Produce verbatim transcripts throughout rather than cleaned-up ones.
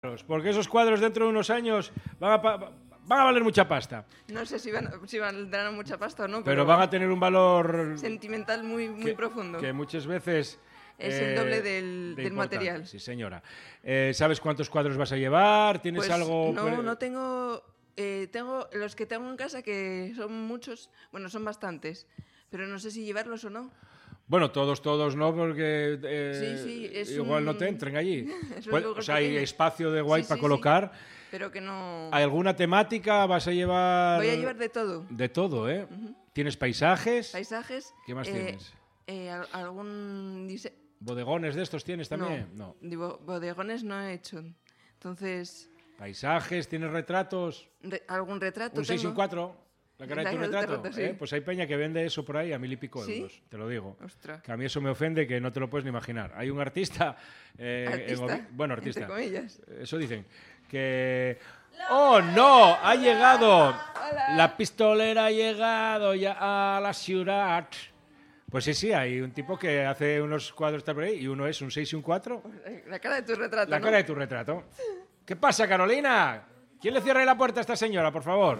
Porque esos cuadros dentro de unos años van a, van a valer mucha pasta. No sé si, van, si valdrán mucha pasta o no, pero, pero van a tener un valor sentimental muy, muy que, profundo. Que muchas veces es eh, el doble del, de del material. Sí, señora. Eh, ¿Sabes cuántos cuadros vas a llevar? ¿Tienes pues algo? No, no tengo. Eh, tengo los que tengo en casa, que son muchos, bueno, son bastantes, pero no sé si llevarlos o no. Bueno, todos, todos no, porque eh, sí, sí, es igual un... no te entren allí. Pues, o sea, hay espacio de guay sí, para sí, colocar. Sí, pero que no... ¿Hay alguna temática? ¿Vas a llevar...? Voy a llevar de todo. De todo, ¿eh? Uh-huh. ¿Tienes paisajes? Paisajes. ¿Qué más eh, tienes? Eh, ¿Algún diseño? ¿Bodegones de estos tienes también? No, no. Digo, bodegones no he hecho. Entonces... ¿Paisajes? ¿Tienes retratos? Re- ¿Algún retrato ¿Un seis y tengo? un cuatro? ¿La cara La de tu cara del retrato? retrato, sí. ¿Eh? Pues hay peña que vende eso por ahí a mil y pico ¿Sí? euros, te lo digo. Ostras. Que a mí eso me ofende, que no te lo puedes ni imaginar. Hay un artista... Eh, ¿Artista? en, bueno, artista. Entre comillas. Eso dicen. Que... ¡Oh, no! ¡Ha llegado! Hola. La pistolera ha llegado ya a la ciudad. Pues sí, sí, hay un tipo que hace unos cuadros por ahí y uno es un seis y un cuatro. La cara de tu retrato, La ¿no? cara de tu retrato. ¿Qué pasa, Carolina? ¿Quién le cierra la puerta a esta señora, por favor?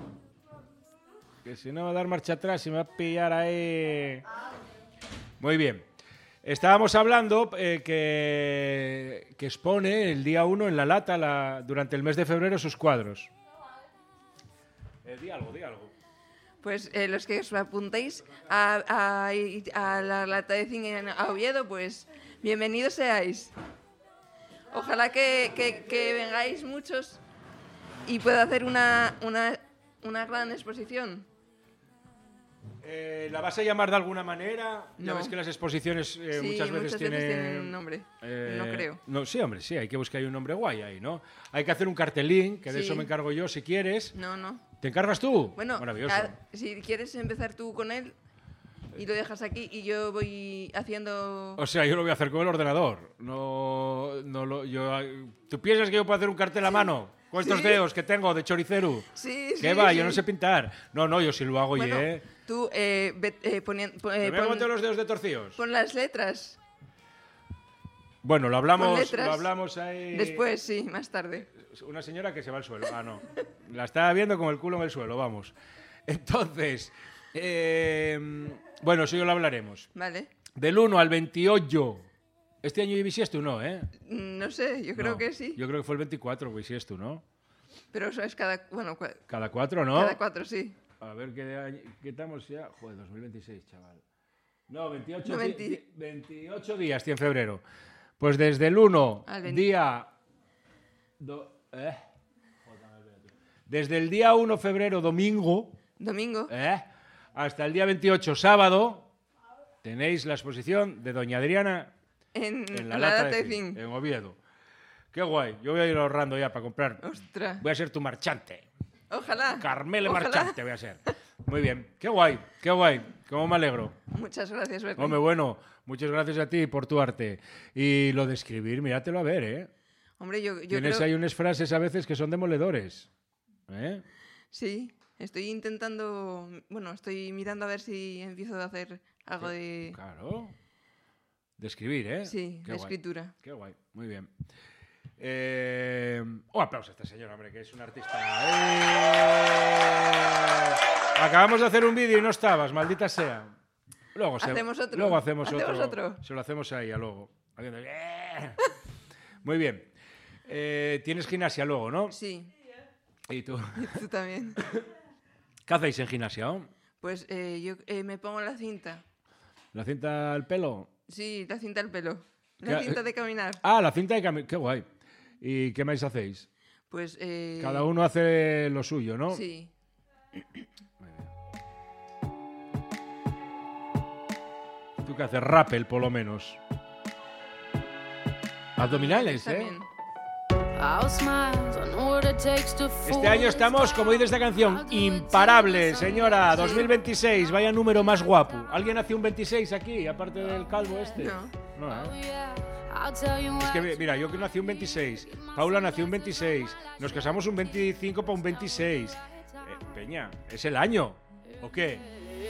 Que si no va a dar marcha atrás y me va a pillar ahí. Muy bien. Estábamos hablando eh, que, que expone el día uno en La Lata la, durante el mes de febrero sus cuadros. Eh, di algo, di algo. Pues eh, los que os apuntéis a, a, a la lata de cine en Oviedo, pues bienvenidos seáis. Ojalá que, que, que vengáis muchos y pueda hacer una, una, una gran exposición. Eh, ¿La vas a llamar de alguna manera? Ya No. ves que las exposiciones eh, Sí, muchas veces muchas tienen... veces tienen un nombre. eh, No creo. No, sí, hombre, sí, hay que buscar ahí un nombre guay ahí, ¿no? Hay que hacer un cartelín, que de Sí. eso me encargo yo si quieres. No, no. ¿Te encargas tú? Bueno, Maravilloso. a- si quieres empezar tú con él y lo dejas aquí y yo voy haciendo... O sea, yo lo voy a hacer con el ordenador. No, no lo, yo, ¿tú piensas que yo puedo hacer un cartel a mano? Con estos Sí. dedos que tengo de choricero. Sí, sí, ¿Qué va? sí. Yo no sé pintar. No, no, yo sí lo hago, Bueno, oye. ¿eh? tú eh, ve- eh, ponien- po- eh, ¿Me pon, meto los dedos de torcidos? pon las letras. Bueno, lo Pon hablamos, letras. lo hablamos ahí. Después, sí, más tarde. Una señora que se va al suelo. Ah, no. La estaba viendo con el culo en el suelo, vamos. Entonces, eh, bueno, eso ya lo hablaremos. Vale. Del uno al veintiocho. Este año bisiesto, no, ¿eh? No sé, yo creo No, que sí. Yo creo que fue el veinticuatro bisiesto, ¿no? Pero eso es cada... Bueno, cua- Cada cuatro, ¿no? cada cuatro, sí. A ver qué, año, qué estamos ya. Joder, dos mil veintiséis, chaval. No, veintiocho, No, di- veinti- di- veintiocho días, tío, en febrero. Pues desde el uno, Al veinte. día... do- eh. Desde el día uno de febrero, domingo, Domingo. eh, hasta el día veintiocho, sábado, tenéis la exposición de Doña Adriana En, en la, la, lata, lata de de zinc, zinc. en Oviedo. Qué guay. Yo voy a ir ahorrando ya para comprar. Ostras. Voy a ser tu marchante. Ojalá. Carmele Ojalá. Marchante voy a ser. Muy bien. Qué guay, qué guay. Cómo me alegro. Muchas gracias, Bernie. Hombre, bueno, muchas gracias a ti por tu arte. Y lo de escribir, míratelo a ver, ¿eh? Hombre, yo, yo Tienes creo... ahí unas frases a veces que son demoledores. ¿Eh? Sí, estoy intentando... Bueno, estoy mirando a ver si empiezo a hacer algo de... Claro. De escribir, ¿eh? Sí, Qué de guay. escritura. Qué guay. Muy bien. Eh... Un aplauso a esta señora, hombre, que es un artista. ¡Eh! Acabamos de hacer un vídeo y no estabas, maldita sea. Luego se- Hacemos otro. Luego hacemos, Hacemos otro. otro. Se lo hacemos ahí a luego. Haciendo- ¡Eh! Muy bien. Eh, Tienes gimnasia luego, ¿no? Sí, ¿Y tú? y tú también. ¿Qué hacéis en gimnasia? ¿no? Pues eh, yo eh, me pongo la cinta. ¿La cinta al pelo? Sí, la cinta al pelo. La ¿Qué- cinta de caminar. Ah, la cinta de cami... Qué guay. ¿Y qué más hacéis? Pues... Eh, Cada uno hace lo suyo, ¿no? Sí. ¿Tú qué haces? Rappel, por lo menos. Abdominales, ¿eh? También. Este año estamos, como dice esta canción, imparables, señora. dos mil veintiséis, vaya número más guapo. ¿Alguien nació un veintiséis aquí, aparte del calvo este? No. No, ¿eh? Es que, mira, yo que nací un veintiséis, Paula nació un veintiséis, nos casamos un veinticinco para un veintiséis. Eh, Peña, ¿es el año? ¿O qué?